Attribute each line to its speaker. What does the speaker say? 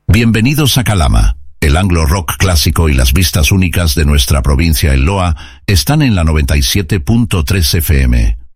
Speaker 1: Bienvenidos a Calama. El anglo rock clásico y las vistas únicas de nuestra provincia El Loa están en la 97.3 FM.